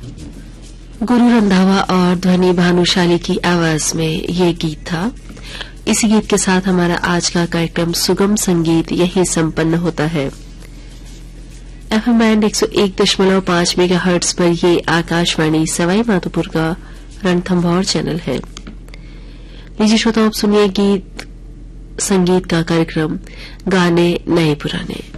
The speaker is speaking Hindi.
गुरु रंधावा और ध्वनि भानुशाली की आवाज में ये गीत था। इसी गीत के साथ हमारा आज का कार्यक्रम सुगम संगीत यही संपन्न होता है। एफएम बैंड 101.5 मेगाहर्ट्ज पर ये आकाशवाणी सवाई माधोपुर का रणथंभौर चैनल है। लीजिए श्रोताओं, आप सुनिए गीत संगीत का कार्यक्रम गाने नए पुराने।